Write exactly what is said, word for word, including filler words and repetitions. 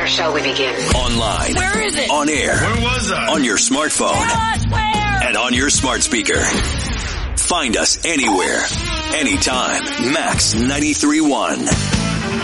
Where shall we begin? Online. Where is it? On air. Where was I? On your smartphone. Tell us where. And on your smart speaker. Find us anywhere, anytime. Max ninety-three point one.